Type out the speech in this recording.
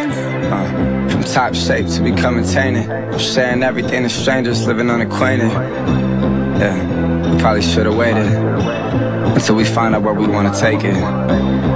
From top shape to becoming tainted, I'm sharing everything to strangers living unacquainted. Yeah, we probably should've waited until we find out where we wanna take it.